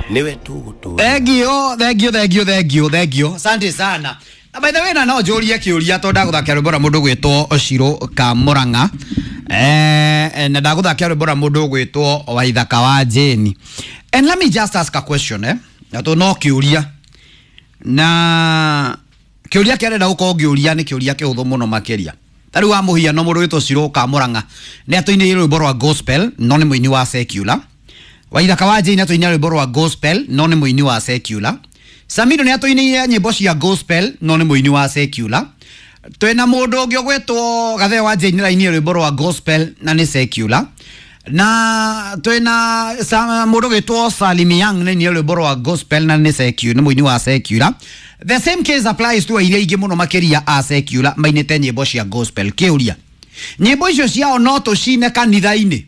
niwe tu tu. Thank you. Asante sana. Na by the way, na no joria kiuria to ndaguthakia rwimbo rwa mundu gwitwo Oshiro Kamuranga. Na ndaguthakia rwimbo rwa mundu gwitwo Waithaka wa Jeni. And let me just ask a question, na to no kiuria. Na kiuria kiarenda gukorwo ngiuria ni kiuria kihuthu muno makiria. Tari wa muhia no mundu gwitwo Oshiro Kamuranga. Ni atoine rwimbo rwa gospel, no ni muini wa secular. Waithaka wa Jeni atoine rwimbo rwa gospel, no ni muini wa secular. Samido ni atoine nyimbo cia gospel, no ni muini wa secular. Twena mundu ungi gwetwo Gathe wa Jeni raini rwimbo rwa gospel na ni secular. Na twena mundu gwetwo Salim Young ni rwimbo rwa gospel na ni secular, ni muini wa secular. The same case applies to iria ingi muno makiria a secular mainite nyimbo cia gospel. Kiuria, nyimbo icio ciao no tucine kanitha-ini?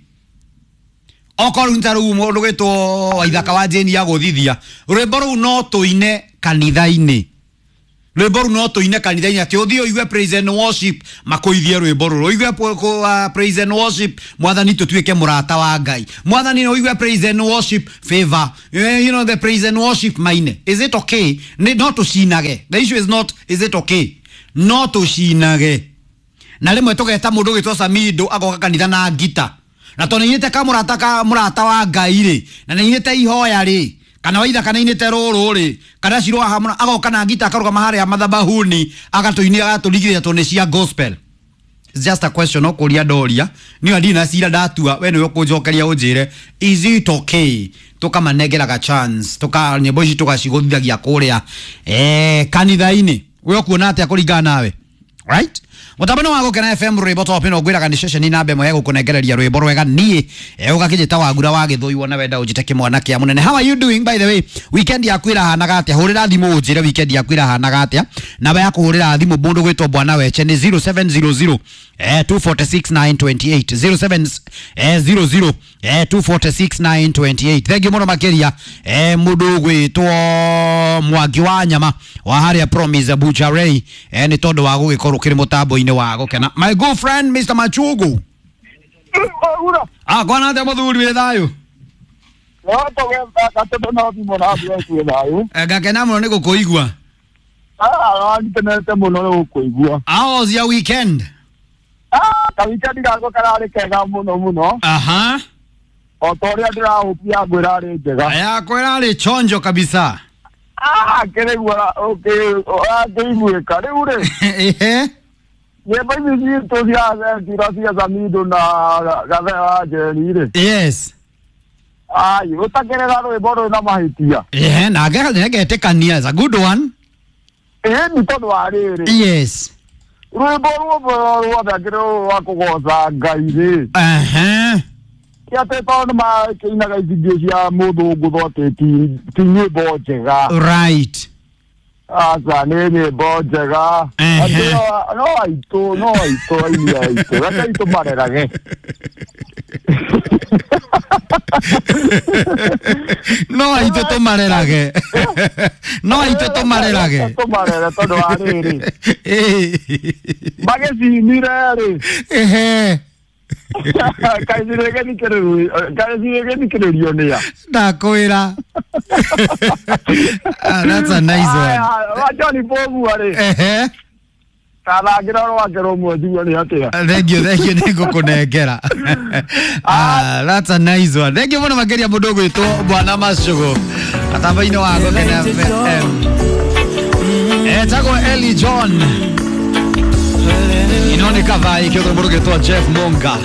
Okorwo ntaru mundu gwetwo Waithaka wa Jeni ya guthithia rwimbo ru no tuine kanitha-ini, rwimbo ru no tuine kanitha-ini ati uthio igue praise and worship makuithie rwimbo ru igue praise and worship mwathani tutuike murata wa Ngai, mwathani no igue praise and worship favor, you know, the praise and worship maine. Is it okay? Not to shinage. The issue is not is it okay, not to shinage. Na rimwe tugeta mundu gwetwo Samido agoka kanitha na gita, na to ninite ka murata wa Ngai ri, na ninite ihoya ri, kana Waithaka ninite ruru ri, kana Shiro hamuna agoka na gita akaruga mahari ya mathabahuni agatuinia agaturigithia to ni cia gospel. It's just a question okuria doria ni adina sira datua we no kunjokeria unjire is it okay tukamanegeraga chance tuka nyimbo ici tukaciguthagia kuria kanitha-ini we okuona ati akuringana nawe, right? Mutabano wa Gukena FM rwimbo top no gwiraga ni session ina mbe mwego kunegereria rwimbo rwega nie ugakijita wagura wa githoi wona wenda ujiteke mwana kia munene. How are you doing by the way? Weekend yakwira hanaga atia? Hurira thimu ujire weekend yakwira hanaga atia? Namba ya kuhurira thimu mundu gwitwo Bwana Weche ni 0700 246 928 0700 246 928. Thank you muno makiria mundu gwitwo Mwangi wa Nyama wa haria Promise Butchery ni tondu wa gugikorwo kiri mutambo-ini wa Gukena. My good friend Mr. Machugu. Kwana te muthuri wi thayu? Gakena muno ni gukuigua. Nikenete muno ni gukuigua. How was your weekend? Ka weekend gako karari kega muno. Otoria ndirahupia ngwira ri njega. Ya kwira ri chonjo kabisa. Keregwa okay, ngeigwika riu ri. Nyimbo ici to cia Samido na Gathe wa Jeni ri. Yes. Utakerera rwimbo ru na mahitia. Na getekania is a good one. Ni tondu wa riri. Yes. Rwimbo ruothe ngiro wa kugoca Ngai ri. Kiate tondu makinaga icio cia muthungu thote ti nyimbo njega. Right. Asa ni nyimbo njega. No aito reke aito marerage. No aito tumarerage. No aito tumarerage. Tumarere tondu wa riri. Magacinire ri. Kaizirege nikiririo niya. Ndakwira. That's a nice one. Wajoni bogu ari. Karagira rwakero mwedigwa ni atia. Thank you nigukunengera. That's a nice one. Thank you muno makiria mundu gwitwo Bwana Machugu atambaini wa Gukena FM. Tago Eli John inoneka vai kyo mundu gwitwo Jeff Monga.